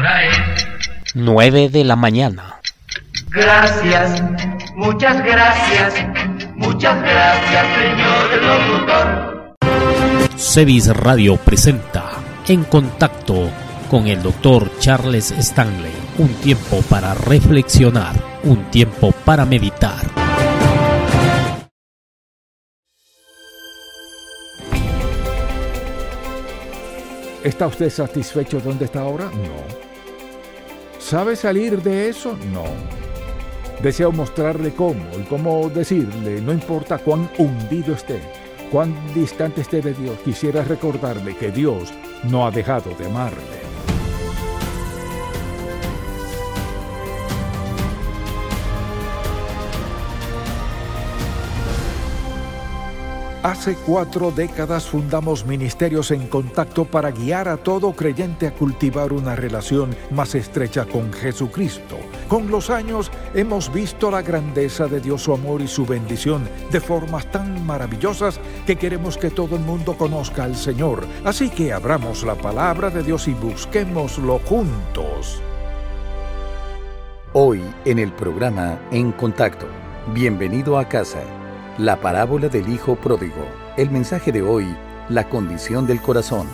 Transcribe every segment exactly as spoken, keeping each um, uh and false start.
hora es nueve de la mañana. Gracias, muchas gracias, muchas gracias, señor locutor. Cevis Radio presenta En Contacto con el doctor Charles Stanley. Un tiempo para reflexionar, un tiempo para meditar. ¿Está usted satisfecho donde está ahora? No. ¿Sabe salir de eso? No. Deseo mostrarle cómo y cómo decirle, no importa cuán hundido esté, cuán distante esté de Dios, quisiera recordarle que Dios no ha dejado de amarle. Hace cuatro décadas fundamos Ministerios en Contacto para guiar a todo creyente a cultivar una relación más estrecha con Jesucristo. Con los años hemos visto la grandeza de Dios, su amor y su bendición de formas tan maravillosas que queremos que todo el mundo conozca al Señor. Así que abramos la palabra de Dios y busquémoslo juntos. Hoy en el programa En Contacto, bienvenido a casa. La parábola del hijo pródigo. El mensaje de hoy, la condición del corazón.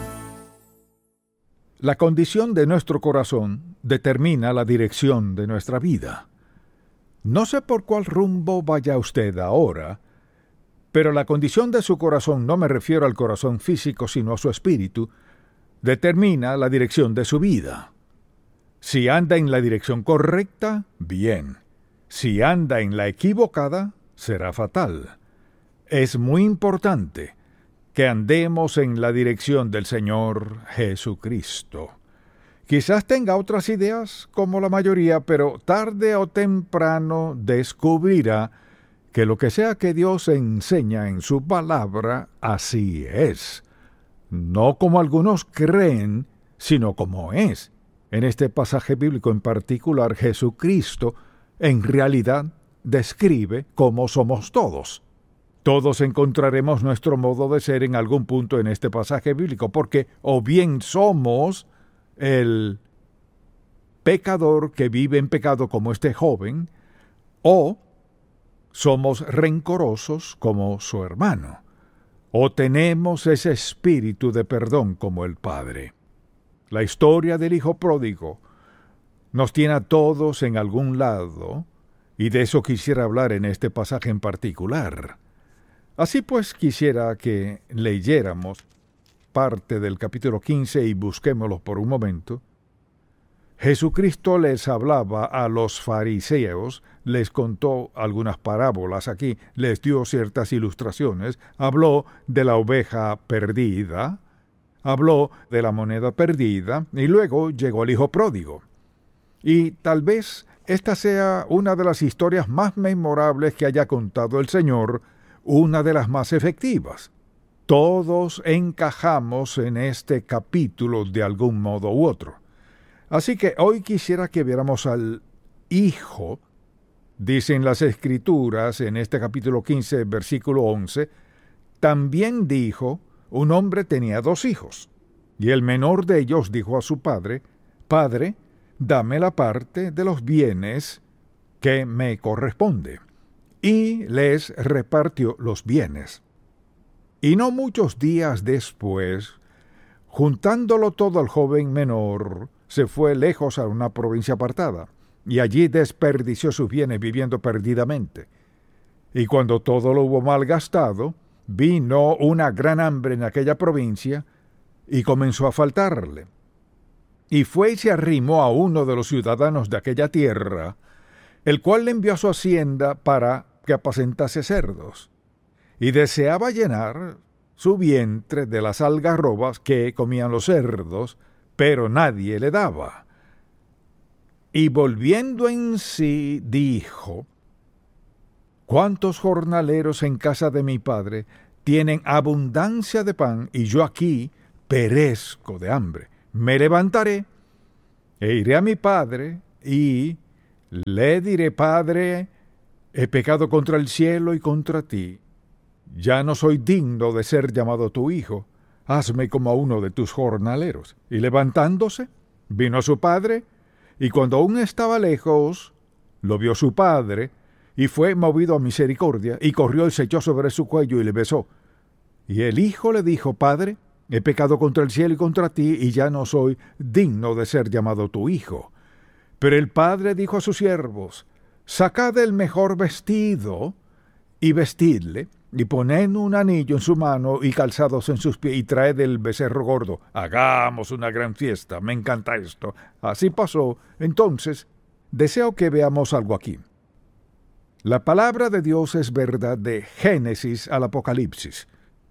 La condición de nuestro corazón determina la dirección de nuestra vida. No sé por cuál rumbo vaya usted ahora, pero la condición de su corazón, no me refiero al corazón físico, sino a su espíritu, determina la dirección de su vida. Si anda en la dirección correcta, bien. Si anda en la equivocada, será fatal. Es muy importante que andemos en la dirección del Señor Jesucristo. Quizás tenga otras ideas, como la mayoría, pero tarde o temprano descubrirá que lo que sea que Dios enseña en su palabra, así es. No como algunos creen, sino como es. En este pasaje bíblico en particular, Jesucristo en realidad describe cómo somos todos. Todos encontraremos nuestro modo de ser en algún punto en este pasaje bíblico, porque o bien somos el pecador que vive en pecado como este joven, o somos rencorosos como su hermano, o tenemos ese espíritu de perdón como el Padre. La historia del hijo pródigo nos tiene a todos en algún lado, y de eso quisiera hablar en este pasaje en particular. Así pues, quisiera que leyéramos parte del capítulo quince y busquémoslo por un momento. Jesucristo les hablaba a los fariseos, les contó algunas parábolas aquí, les dio ciertas ilustraciones, habló de la oveja perdida, habló de la moneda perdida, y luego llegó el hijo pródigo. Y tal vez esta sea una de las historias más memorables que haya contado el Señor, una de las más efectivas. Todos encajamos en este capítulo de algún modo u otro. Así que hoy quisiera que viéramos al hijo. Dicen las Escrituras en este capítulo quince, versículo once, también dijo, un hombre tenía dos hijos, y el menor de ellos dijo a su padre, Padre, dame la parte de los bienes que me corresponde. Y les repartió los bienes. Y no muchos días después, juntándolo todo el joven menor, se fue lejos a una provincia apartada, y allí desperdició sus bienes viviendo perdidamente. Y cuando todo lo hubo malgastado, vino una gran hambre en aquella provincia, y comenzó a faltarle. Y fue y se arrimó a uno de los ciudadanos de aquella tierra, el cual le envió a su hacienda para que apacentase cerdos, y deseaba llenar su vientre de las algarrobas que comían los cerdos, pero nadie le daba. Y volviendo en sí, dijo, ¿cuántos jornaleros en casa de mi padre tienen abundancia de pan, y yo aquí perezco de hambre? Me levantaré e iré a mi padre, y le diré, Padre, he pecado contra el cielo y contra ti. Ya no soy digno de ser llamado tu hijo. Hazme como a uno de tus jornaleros. Y levantándose, Vino a su padre, y cuando aún estaba lejos, lo vio su padre, y fue movido a misericordia, y corrió y se echó sobre su cuello y le besó. Y el hijo le dijo: Padre, he pecado contra el cielo y contra ti, y ya no soy digno de ser llamado tu hijo. Pero el padre dijo a sus siervos: Sacad el mejor vestido, y vestidle, y poned un anillo en su mano y calzados en sus pies, y traed el becerro gordo. Hagamos una gran fiesta, me encanta esto. Así pasó. Entonces, deseo que veamos algo aquí. La palabra de Dios es verdad de Génesis al Apocalipsis.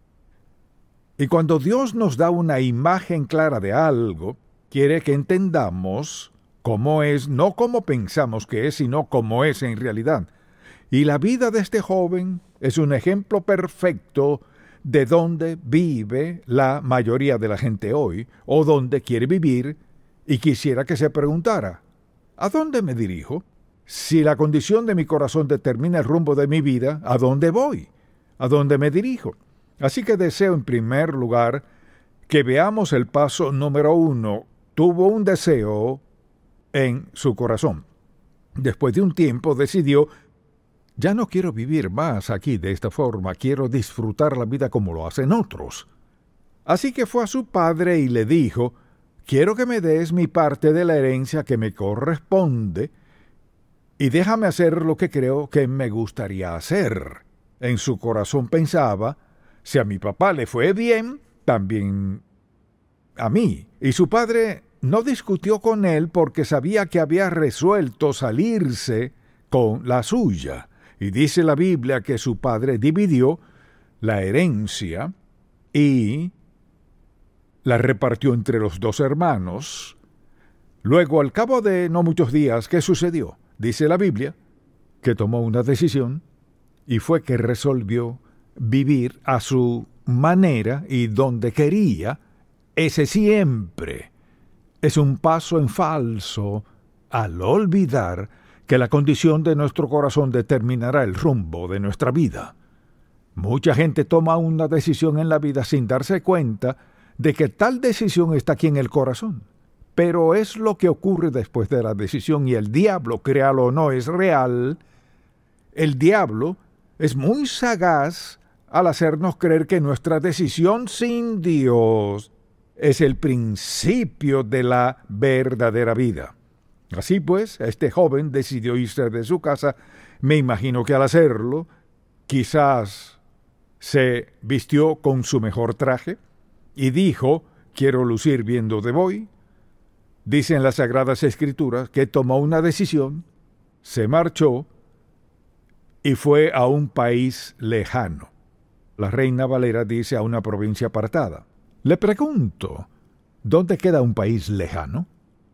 Y cuando Dios nos da una imagen clara de algo, quiere que entendamos cómo es, no cómo pensamos que es, sino cómo es en realidad. Y la vida de este joven es un ejemplo perfecto de dónde vive la mayoría de la gente hoy, o dónde quiere vivir, y quisiera que se preguntara: ¿a dónde me dirijo? Si la condición de mi corazón determina el rumbo de mi vida, ¿a dónde voy? ¿A dónde me dirijo? Así que deseo en primer lugar que veamos el paso número uno. Tuvo un deseo en su corazón. Después de un tiempo decidió: ya no quiero vivir más aquí de esta forma, quiero disfrutar la vida como lo hacen otros. Así que fue a su padre y le dijo: quiero que me des mi parte de la herencia que me corresponde y déjame hacer lo que creo que me gustaría hacer. En su corazón pensaba: si a mi papá le fue bien, también a mí. Y su padre no discutió con él porque sabía que había resuelto salirse con la suya. Y dice la Biblia que su padre dividió la herencia y la repartió entre los dos hermanos. Luego, al cabo de no muchos días, ¿qué sucedió? Dice la Biblia que tomó una decisión y fue que resolvió vivir a su manera y donde quería. Ese siempre es un paso en falso al olvidar que la condición de nuestro corazón determinará el rumbo de nuestra vida. Mucha gente toma una decisión en la vida sin darse cuenta de que tal decisión está aquí en el corazón. Pero es lo que ocurre después de la decisión, y el diablo, créalo o no, es real. El diablo es muy sagaz al hacernos creer que nuestra decisión sin Dios es el principio de la verdadera vida. Así pues, este joven decidió irse de su casa. Me imagino que al hacerlo, quizás se vistió con su mejor traje y dijo: quiero lucir bien donde voy. Dicen las Sagradas Escrituras que tomó una decisión, se marchó y fue a un país lejano. La Reina Valera dice: a una provincia apartada. Le pregunto, ¿dónde queda un país lejano?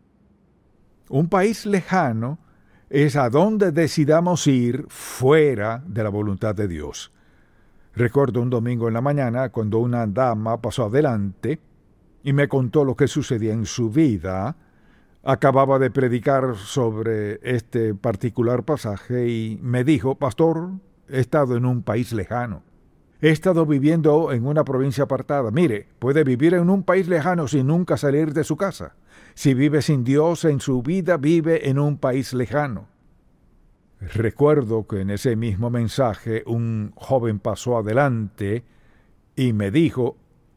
Un país lejano es a donde decidamos ir fuera de la voluntad de Dios. Recuerdo un domingo en la mañana cuando una dama pasó adelante y me contó lo que sucedía en su vida. Acababa de predicar sobre este particular pasaje y me dijo: pastor, he estado en un país lejano. He estado viviendo en una provincia apartada. Mire, puede vivir en un país lejano sin nunca salir de su casa. Si vive sin Dios en su vida, vive en un país lejano. Recuerdo que en ese mismo mensaje un joven pasó adelante y me dijo: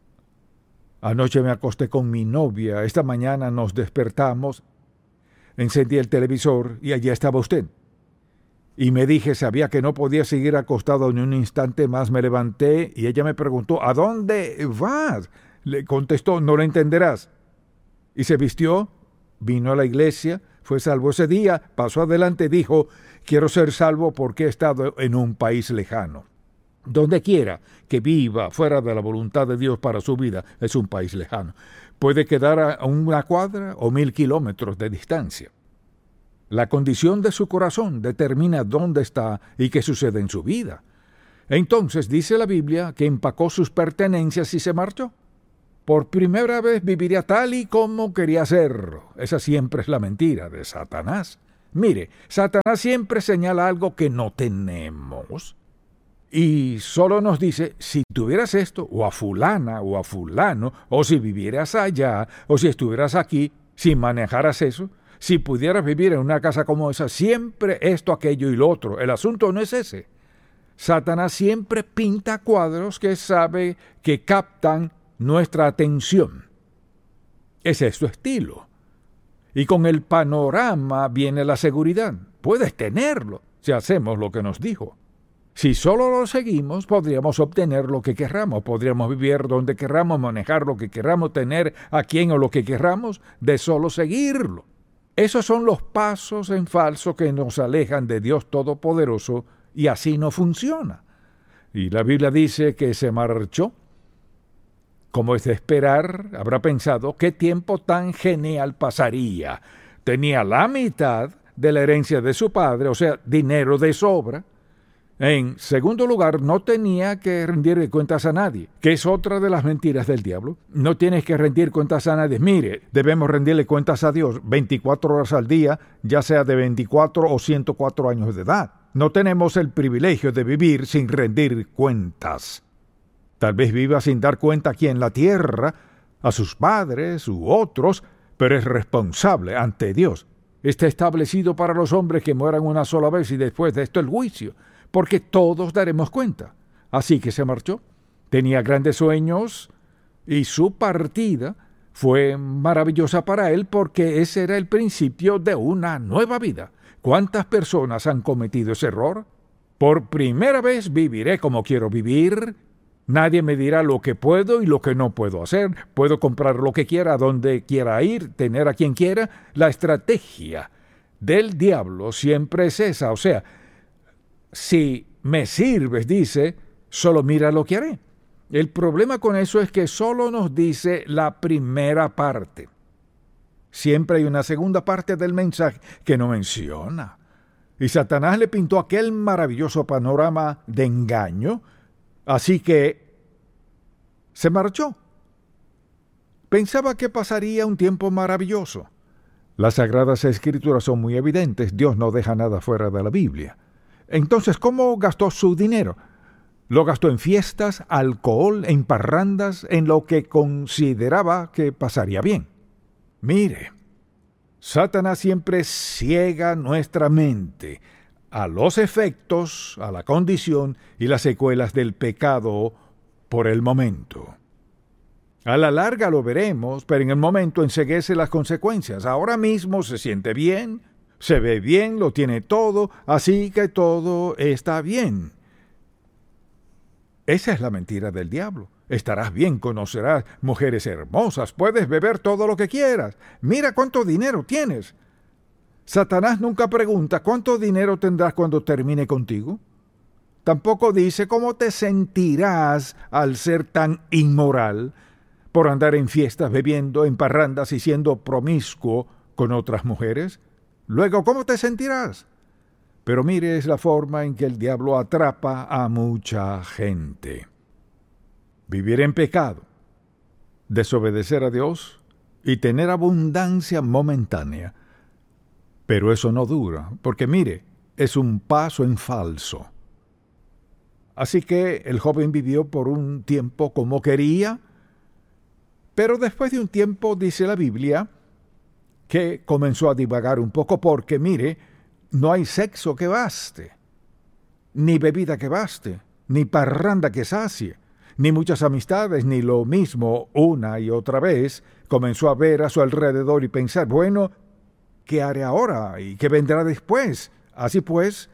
anoche me acosté con mi novia, esta mañana nos despertamos, encendí el televisor y allí estaba usted. Y me dije, sabía que no podía seguir acostado ni un instante más, me levanté y ella me preguntó: ¿a dónde vas? Le contestó: no lo entenderás. Y se vistió, vino a la iglesia, fue salvo ese día, pasó adelante y dijo: quiero ser salvo porque he estado en un país lejano. Donde quiera que viva fuera de la voluntad de Dios para su vida es un país lejano. Puede quedar a una cuadra o mil kilómetros de distancia. La condición de su corazón determina dónde está y qué sucede en su vida. Entonces dice la Biblia que empacó sus pertenencias y se marchó. Por primera vez viviría tal y como quería hacerlo. Esa siempre es la mentira de Satanás. Mire, Satanás siempre señala algo que no tenemos y solo nos dice: si tuvieras esto, o a fulana, o a fulano, o si vivieras allá, o si estuvieras aquí, Si manejaras eso, si pudieras vivir en una casa como esa, siempre esto, aquello y lo otro. El asunto no es ese. Satanás siempre pinta cuadros que sabe que captan nuestra atención. Ese es su estilo. Y con el panorama viene la seguridad. Puedes tenerlo si hacemos lo que nos dijo. Si solo lo seguimos, podríamos obtener lo que querramos, podríamos vivir donde querramos, manejar lo que querramos, tener a quien o lo que querramos, de solo seguirlo. Esos son los pasos en falso que nos alejan de Dios Todopoderoso, y así no funciona. Y la Biblia dice que se marchó. Como es de esperar, habrá pensado qué tiempo tan genial pasaría. Tenía la mitad de la herencia de su padre, o sea, dinero de sobra. En segundo lugar, no tenía que rendirle cuentas a nadie, que es otra de las mentiras del diablo. No tienes que rendir cuentas a nadie. Mire, debemos rendirle cuentas a Dios veinticuatro horas al día, ya sea de veinticuatro o ciento cuatro años de edad. No tenemos el privilegio de vivir sin rendir cuentas. Tal vez viva sin dar cuenta aquí en la tierra, a sus padres u otros, pero es responsable ante Dios. Está establecido para los hombres que mueran una sola vez y después de esto el juicio, porque todos daremos cuenta. Así que se marchó. Tenía grandes sueños y su partida fue maravillosa para él porque ese era el principio de una nueva vida. ¿Cuántas personas han cometido ese error? Por primera vez viviré como quiero vivir. Nadie me dirá lo que puedo y lo que no puedo hacer. Puedo comprar lo que quiera, donde quiera ir, tener a quien quiera. La estrategia del diablo siempre es esa. O sea, si me sirves, dice, solo mira lo que haré. El problema con eso es que solo nos dice la primera parte. Siempre hay una segunda parte del mensaje que no menciona. Y Satanás le pintó aquel maravilloso panorama de engaño, así que se marchó. Pensaba que pasaría un tiempo maravilloso. Las Sagradas Escrituras son muy evidentes, Dios no deja nada fuera de la Biblia. Entonces, ¿cómo gastó su dinero? Lo gastó en fiestas, alcohol, en parrandas, en lo que consideraba que pasaría bien. Mire, Satanás siempre ciega nuestra mente a los efectos, a la condición y las secuelas del pecado por el momento. A la larga lo veremos, pero en el momento enceguece las consecuencias. Ahora mismo se siente bien, se ve bien, lo tiene todo, así que todo está bien. Esa es la mentira del diablo. Estarás bien, conocerás mujeres hermosas, puedes beber todo lo que quieras. Mira cuánto dinero tienes. Satanás nunca pregunta cuánto dinero tendrás cuando termine contigo. Tampoco dice cómo te sentirás al ser tan inmoral por andar en fiestas, bebiendo, en parrandas y siendo promiscuo con otras mujeres. Luego, ¿cómo te sentirás? Pero mire, es la forma en que el diablo atrapa a mucha gente. Vivir en pecado, desobedecer a Dios y tener abundancia momentánea. Pero eso no dura, porque mire, es un paso en falso. Así que el joven vivió por un tiempo como quería, pero después de un tiempo, dice la Biblia, que comenzó a divagar un poco porque, mire, no hay sexo que baste, ni bebida que baste, ni parranda que sacie, ni muchas amistades, ni lo mismo una y otra vez. Comenzó a ver a su alrededor y pensar, bueno, ¿qué haré ahora? ¿Y qué vendrá después? Así pues,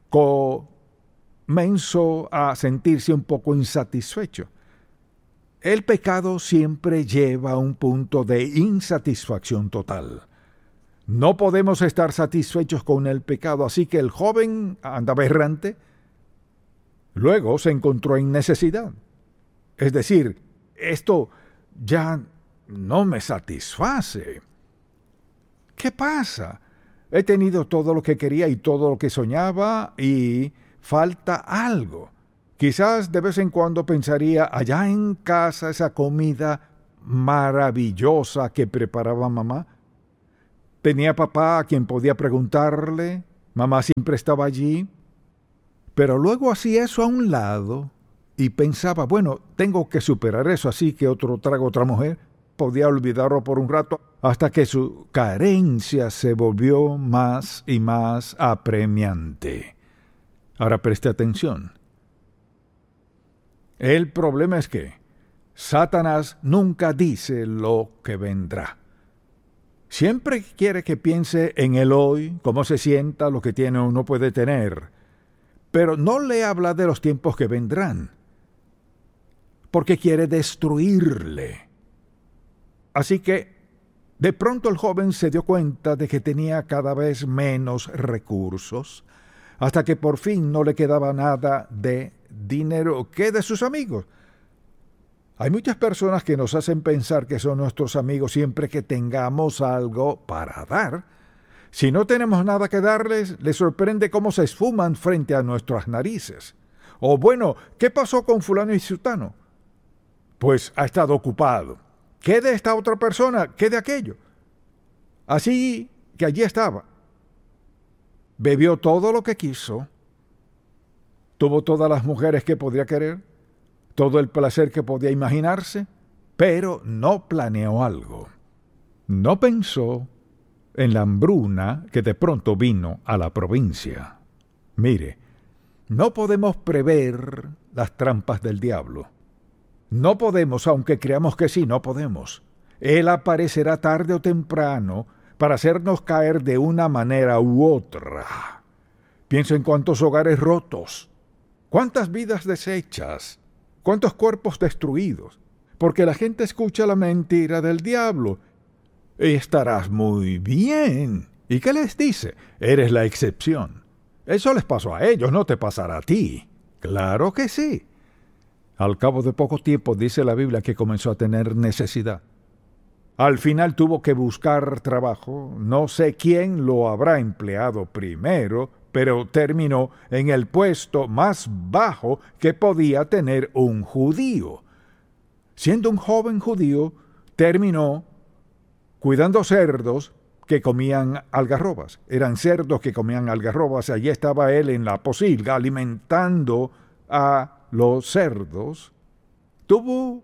comenzó a sentirse un poco insatisfecho. El pecado siempre lleva a un punto de insatisfacción total. No podemos estar satisfechos con el pecado, así que el joven andaba errante. Luego se encontró en necesidad. Es decir, esto ya no me satisface. ¿Qué pasa? He tenido todo lo que quería y todo lo que soñaba y falta algo. Quizás de vez en cuando pensaría allá en casa esa comida maravillosa que preparaba mamá. Tenía papá a quien podía preguntarle, mamá siempre estaba allí. Pero luego hacía eso a un lado y pensaba, bueno, tengo que superar eso, así que otro trago, otra mujer. Podía olvidarlo por un rato hasta que su carencia se volvió más y más apremiante. Ahora preste atención. El problema es que Satanás nunca dice lo que vendrá. Siempre quiere que piense en el hoy, cómo se sienta, lo que tiene o no puede tener, pero no le habla de los tiempos que vendrán, porque quiere destruirle. Así que, de pronto el joven se dio cuenta de que tenía cada vez menos recursos, hasta que por fin no le quedaba nada de dinero que de sus amigos. Hay muchas personas que nos hacen pensar que son nuestros amigos siempre que tengamos algo para dar. Si no tenemos nada que darles, les sorprende cómo se esfuman frente a nuestras narices. O bueno, ¿qué pasó con fulano y sutano? Pues ha estado ocupado. ¿Qué de esta otra persona? ¿Qué de aquello? Así que allí estaba. Bebió todo lo que quiso. Tuvo todas las mujeres que podía querer. Todo el placer que podía imaginarse. Pero no planeó algo. No pensó en la hambruna que de pronto vino a la provincia. Mire, no podemos prever las trampas del diablo. No podemos, aunque creamos que sí, no podemos. Él aparecerá tarde o temprano para hacernos caer de una manera u otra. Pienso en cuántos hogares rotos, cuántas vidas deshechas, cuántos cuerpos destruidos, porque la gente escucha la mentira del diablo. Y estarás muy bien. ¿Y qué les dice? Eres la excepción. Eso les pasó a ellos, no te pasará a ti. Claro que sí. Al cabo de poco tiempo dice la Biblia que comenzó a tener necesidad. Al final tuvo que buscar trabajo. No sé quién lo habrá empleado primero, pero terminó en el puesto más bajo que podía tener un judío. Siendo un joven judío, terminó cuidando cerdos que comían algarrobas. Eran cerdos que comían algarrobas. Allí estaba él en la posilga alimentando a los cerdos. Tuvo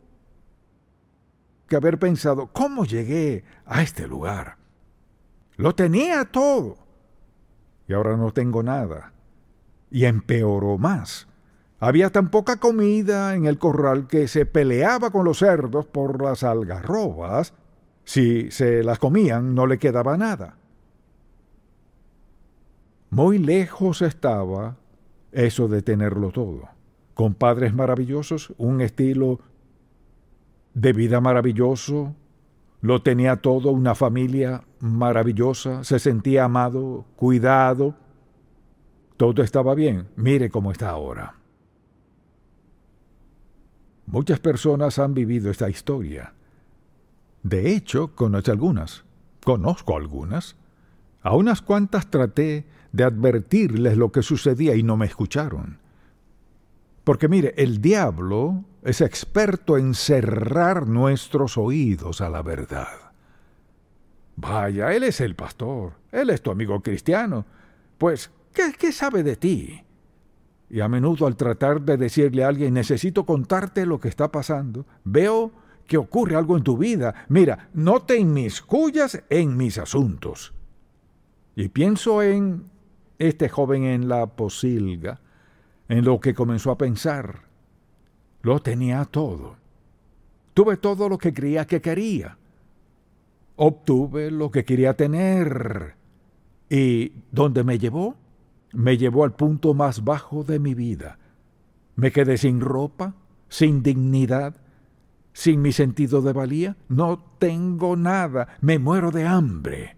que haber pensado, ¿cómo llegué a este lugar? Lo tenía todo y ahora no tengo nada. Y empeoró más. Había tan poca comida en el corral que se peleaba con los cerdos por las algarrobas. Si se las comían, no le quedaba nada. Muy lejos estaba eso de tenerlo todo. Con padres maravillosos, un estilo de vida maravilloso, lo tenía todo, una familia maravillosa, se sentía amado, cuidado, todo estaba bien. Mire cómo está ahora. Muchas personas han vivido esta historia. De hecho, conozco algunas, conozco algunas. A unas cuantas traté de advertirles lo que sucedía y no me escucharon. Porque mire, el diablo es experto en cerrar nuestros oídos a la verdad. Vaya, él es el pastor, él es tu amigo cristiano. Pues, ¿qué, qué sabe de ti? Y a menudo al tratar de decirle a alguien, necesito contarte lo que está pasando, veo que ocurre algo en tu vida. Mira, no te inmiscuyas en mis asuntos. Y pienso en este joven en la posilga, en lo que comenzó a pensar. Lo tenía todo. Tuve todo lo que creía que quería. Obtuve lo que quería tener. ¿Y dónde me llevó? Me llevó al punto más bajo de mi vida. Me quedé sin ropa, sin dignidad, sin mi sentido de valía. No tengo nada, me muero de hambre.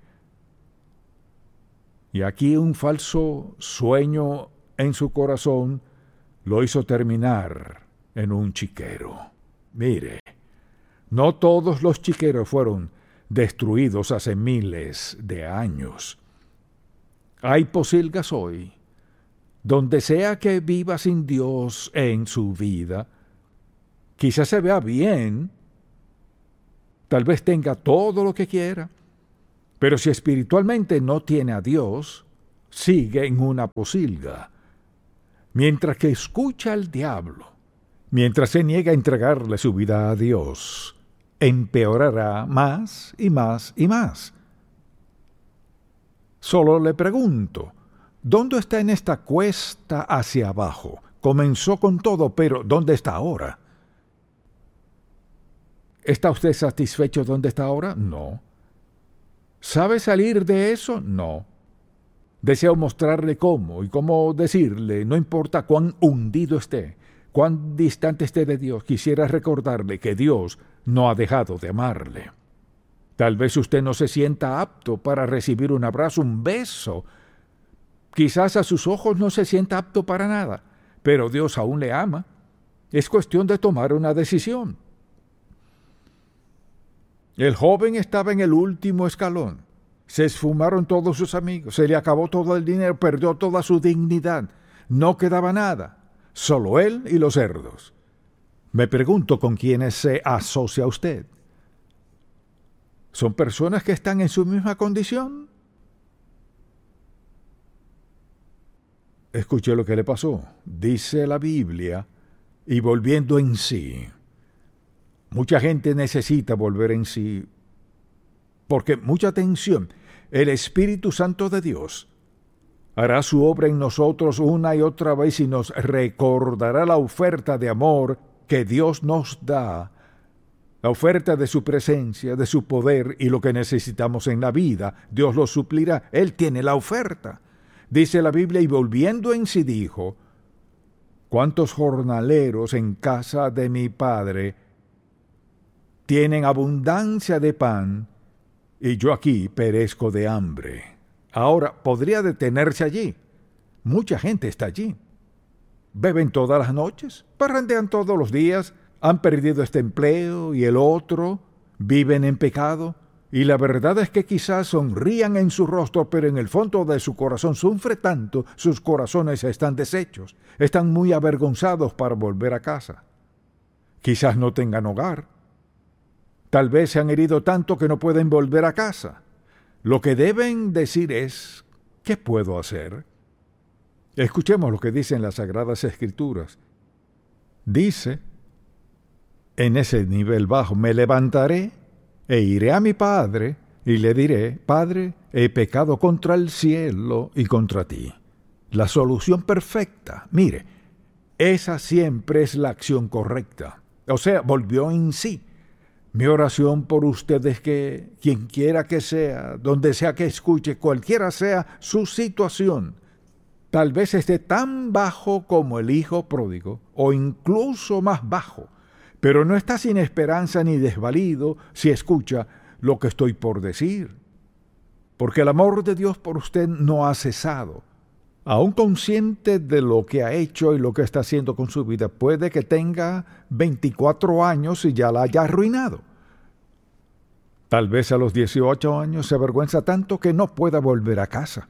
Y aquí un falso sueño en su corazón lo hizo terminar en un chiquero. Mire, no todos los chiqueros fueron destruidos hace miles de años. Hay posilgas hoy, donde sea que viva sin Dios en su vida, quizás se vea bien, tal vez tenga todo lo que quiera, pero si espiritualmente no tiene a Dios, sigue en una posilga. Mientras que escucha al diablo, mientras se niega a entregarle su vida a Dios, empeorará más y más y más. Solo le pregunto, ¿dónde está en esta cuesta hacia abajo? Comenzó con todo, pero ¿dónde está ahora? ¿Está usted satisfecho donde está ahora? No. ¿Sabe salir de eso? No. Deseo mostrarle cómo y cómo decirle, no importa cuán hundido esté, cuán distante esté de Dios, quisiera recordarle que Dios no ha dejado de amarle. Tal vez usted no se sienta apto para recibir un abrazo, un beso. Quizás a sus ojos no se sienta apto para nada, pero Dios aún le ama. Es cuestión de tomar una decisión. El joven estaba en el último escalón. Se esfumaron todos sus amigos, se le acabó todo el dinero, perdió toda su dignidad. No quedaba nada, solo él y los cerdos. Me pregunto con quiénes se asocia usted. ¿Son personas que están en su misma condición? Escuché lo que le pasó. Dice la Biblia, y volviendo en sí. Mucha gente necesita volver en sí, porque, mucha atención, el Espíritu Santo de Dios hará su obra en nosotros una y otra vez y nos recordará la oferta de amor que Dios nos da, la oferta de su presencia, de su poder y lo que necesitamos en la vida. Dios lo suplirá. Él tiene la oferta. Dice la Biblia, y volviendo en sí dijo, ¿cuántos jornaleros en casa de mi Padre tienen abundancia de pan, y yo aquí perezco de hambre? Ahora, podría detenerse allí. Mucha gente está allí. Beben todas las noches, parrandean todos los días, han perdido este empleo y el otro, viven en pecado, y la verdad es que quizás sonrían en su rostro, pero en el fondo de su corazón sufre tanto, sus corazones están deshechos, están muy avergonzados para volver a casa. Quizás no tengan hogar. Tal vez se han herido tanto que no pueden volver a casa. Lo que deben decir es, ¿qué puedo hacer? Escuchemos lo que dicen las Sagradas Escrituras. Dice, en ese nivel bajo, me levantaré e iré a mi Padre y le diré, Padre, he pecado contra el cielo y contra ti. La solución perfecta, mire, esa siempre es la acción correcta. O sea, volvió en sí. Mi oración por usted es que, quien quiera que sea, donde sea que escuche, cualquiera sea su situación, tal vez esté tan bajo como el hijo pródigo, o incluso más bajo, pero no está sin esperanza ni desvalido si escucha lo que estoy por decir. Porque el amor de Dios por usted no ha cesado. Aún consciente de lo que ha hecho y lo que está haciendo con su vida, puede que tenga veinticuatro años y ya la haya arruinado. Tal vez a los dieciocho años se avergüenza tanto que no pueda volver a casa.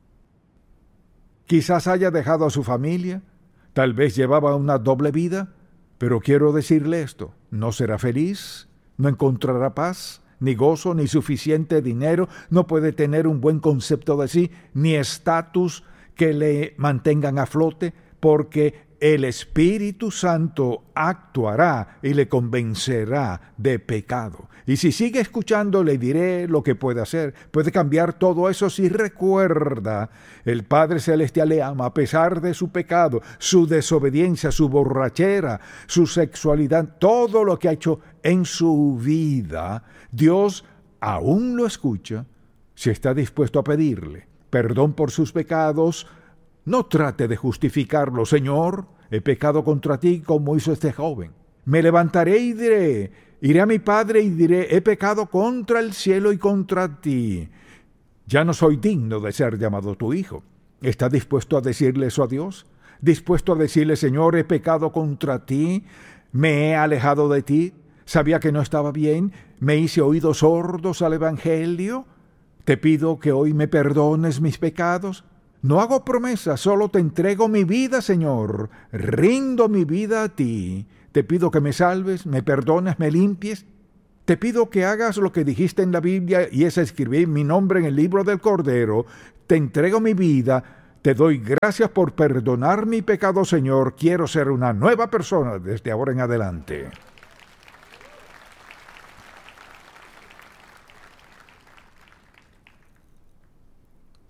Quizás haya dejado a su familia, tal vez llevaba una doble vida, pero quiero decirle esto, no será feliz, no encontrará paz, ni gozo, ni suficiente dinero, no puede tener un buen concepto de sí, ni estatus que le mantengan a flote, porque el Espíritu Santo actuará y le convencerá de pecado. Y si sigue escuchando, le diré lo que puede hacer. Puede cambiar todo eso si recuerda, el Padre Celestial le ama a pesar de su pecado, su desobediencia, su borrachera, su sexualidad, todo lo que ha hecho en su vida. Dios aún lo escucha si está dispuesto a pedirle perdón por sus pecados. No trate de justificarlo. Señor, he pecado contra ti como hizo este joven. Me levantaré y diré, iré a mi Padre y diré, he pecado contra el cielo y contra ti. Ya no soy digno de ser llamado tu hijo. ¿Está dispuesto a decirle eso a Dios? ¿Dispuesto a decirle, Señor, he pecado contra ti? Me he alejado de ti. Sabía que no estaba bien. Me hice oídos sordos al Evangelio. Te pido que hoy me perdones mis pecados. No hago promesas, solo te entrego mi vida, Señor. Rindo mi vida a ti. Te pido que me salves, me perdones, me limpies. Te pido que hagas lo que dijiste en la Biblia, y es escribir mi nombre en el libro del Cordero. Te entrego mi vida. Te doy gracias por perdonar mi pecado, Señor. Quiero ser una nueva persona desde ahora en adelante.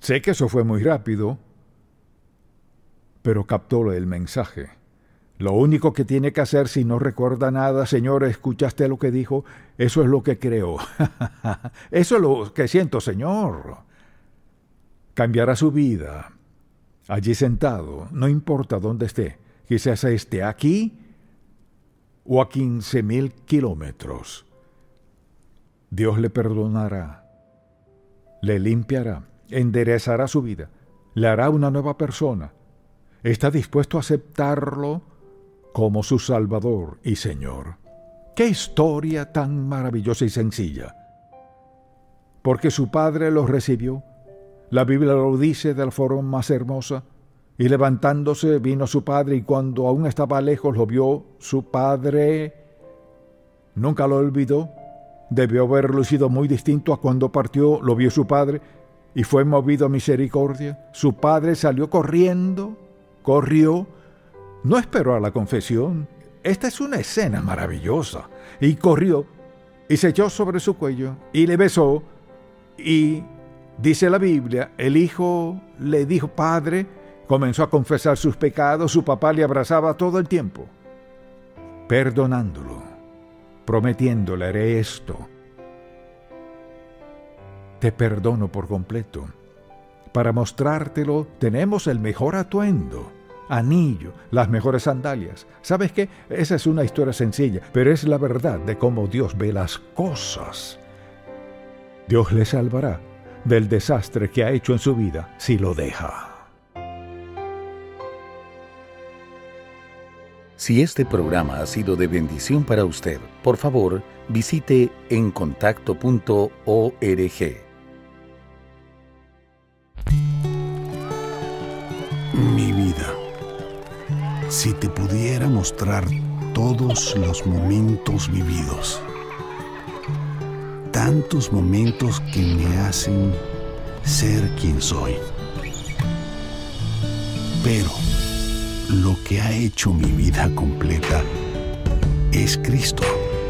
Sé que eso fue muy rápido, pero captó el mensaje. Lo único que tiene que hacer si no recuerda nada, señor, ¿escuchaste lo que dijo? Eso es lo que creo. Eso es lo que siento, señor. Cambiará su vida. Allí sentado, no importa dónde esté. Quizás esté aquí o a quince mil kilómetros. Dios le perdonará, le limpiará, enderezará su vida, le hará una nueva persona. ¿Está dispuesto a aceptarlo como su Salvador y Señor? ¡Qué historia tan maravillosa y sencilla! Porque su Padre lo recibió. La Biblia lo dice de la forma más hermosa. Y levantándose vino su Padre, y cuando aún estaba lejos lo vio su Padre. Nunca lo olvidó. Debió haber lucido muy distinto a cuando partió, lo vio su Padre, y fue movido a misericordia. Su Padre salió corriendo, corrió, no esperó a la confesión. Esta es una escena maravillosa. Y corrió, y se echó sobre su cuello, y le besó, y dice la Biblia, el hijo le dijo, Padre, comenzó a confesar sus pecados, su papá le abrazaba todo el tiempo, perdonándolo, prometiéndole, haré esto. Te perdono por completo. Para mostrártelo, tenemos el mejor atuendo, anillo, las mejores sandalias. ¿Sabes qué? Esa es una historia sencilla, pero es la verdad de cómo Dios ve las cosas. Dios le salvará del desastre que ha hecho en su vida si lo deja. Si este programa ha sido de bendición para usted, por favor, visite en contacto punto org. Mi vida, si te pudiera mostrar todos los momentos vividos, tantos momentos que me hacen ser quien soy. Pero lo que ha hecho mi vida completa es Cristo.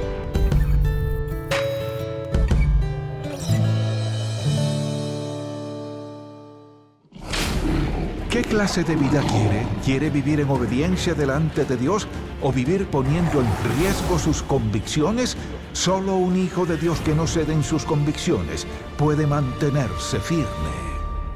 ¿Qué clase de vida quiere? ¿Quiere vivir en obediencia delante de Dios o vivir poniendo en riesgo sus convicciones? Solo un hijo de Dios que no cede en sus convicciones puede mantenerse firme.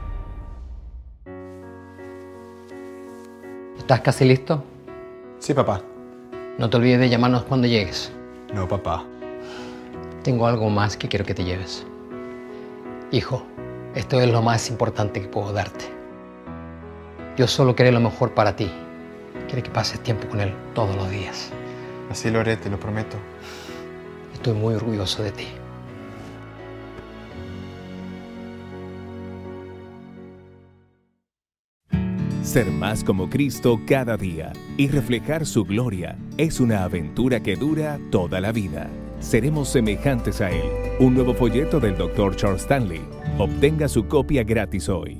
¿Estás casi listo? Sí, papá. No te olvides de llamarnos cuando llegues. No, papá. Tengo algo más que quiero que te lleves. Hijo, esto es lo más importante que puedo darte. Yo solo quiero lo mejor para ti. Quiero que pases tiempo con Él todos los días. Así lo haré, te lo prometo. Estoy muy orgulloso de ti. Ser más como Cristo cada día y reflejar su gloria es una aventura que dura toda la vida. Seremos semejantes a Él. Un nuevo folleto del doctor Charles Stanley. Obtenga su copia gratis hoy.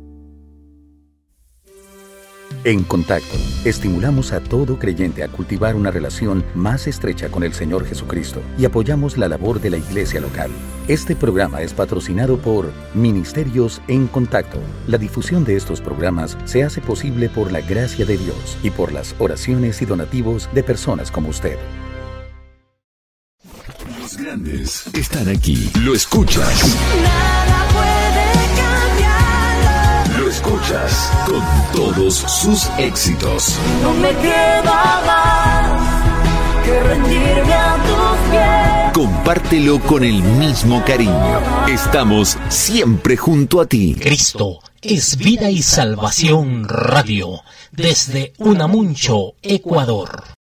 En Contacto, estimulamos a todo creyente a cultivar una relación más estrecha con el Señor Jesucristo y apoyamos la labor de la iglesia local. Este programa es patrocinado por Ministerios en Contacto. La difusión de estos programas se hace posible por la gracia de Dios y por las oraciones y donativos de personas como usted. Los grandes están aquí. Lo escuchas. Nada puede cambiarlo. Lo escuchas con todos sus éxitos. No me queda más que rendirme a tus pies. Compártelo con el mismo cariño. Estamos siempre junto a ti. Cristo es Vida y Salvación Radio, desde Unamuncho, Ecuador.